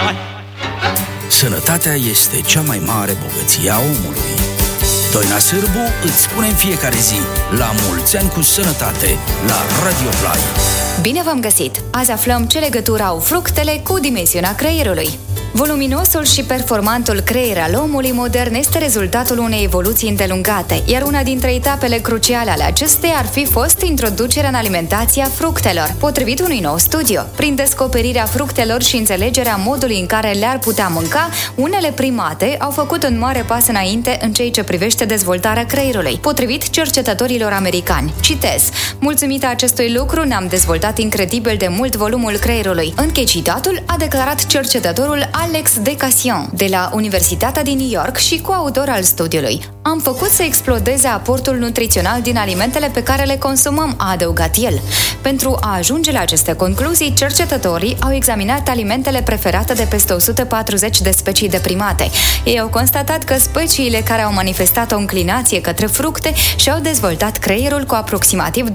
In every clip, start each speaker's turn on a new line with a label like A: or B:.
A: Sănătatea este cea mai mare bogăție a omului. Doina Sârbu îți spune în fiecare zi la mulți ani cu sănătate la Radio Fly.
B: Bine v-am găsit! Azi aflăm ce legătură au fructele cu dimensiunea creierului. Voluminosul și performantul creier al omului modern este rezultatul unei evoluții îndelungate, iar una dintre etapele cruciale ale acesteia ar fi fost introducerea în alimentație a fructelor. Potrivit unui nou studiu, prin descoperirea fructelor și înțelegerea modului în care le-ar putea mânca, unele primate au făcut un mare pas înainte în ceea ce privește dezvoltarea creierului, potrivit cercetătorilor americani. Citez: mulțumită acestui lucru, ne-am dezvoltat incredibil de mult volumul creierului. Închei citatul, a declarat cercetătorul Alex Decasion de la Universitatea din New York și coautor al studiului. Am făcut să explodeze aportul nutrițional din alimentele pe care le consumăm, a adăugat el. Pentru a ajunge la aceste concluzii, cercetătorii au examinat alimentele preferate de peste 140 de specii de primate. Ei au constatat că speciile care au manifestat o înclinație către fructe și-au dezvoltat creierul cu aproximativ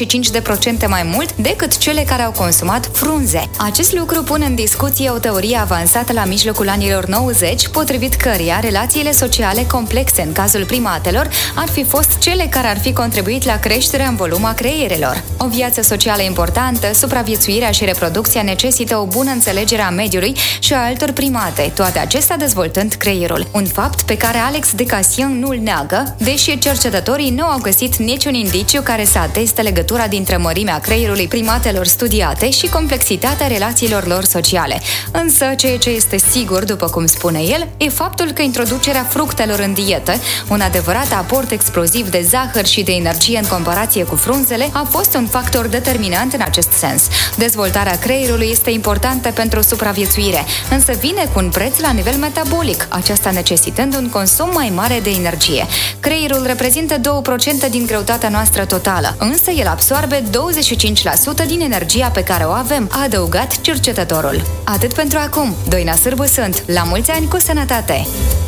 B: 25% mai mult decât cele care au consumat frunze. Acest lucru pune în discuție o teorie avansată la mijlocul anilor 90, potrivit căreia relațiile sociale complexe în cazul primatelor ar fi fost cele care ar fi contribuit la creșterea în volum a creierelor. O viață socială importantă, supraviețuirea și reproducția necesită o bună înțelegere a mediului și a altor primate, toate acestea dezvoltând creierul. Un fapt pe care Alex Decasion nu-l neagă, deși cercetătorii nu au găsit niciun indiciu care să ateste legătura dintre mărimea creierului primatelor studiate și complexitatea relațiilor lor sociale. Însă, ceea ce este sigur, după cum spune el, e faptul că introducerea fructelor în dietă, un adevărat aport exploziv de zahăr și de energie în comparație cu frunzele, a fost un factor determinant în acest sens. Dezvoltarea creierului este importantă pentru supraviețuire, însă vine cu un preț la nivel metabolic, aceasta necesitând un consum mai mare de energie. Creierul reprezintă 2% din greutatea noastră totală, însă el absorbe 25% din energia pe care o avem, a adăugat cercetătorul. Atât pentru acum. Doina Sârbu sunt. La mulți ani cu sănătate!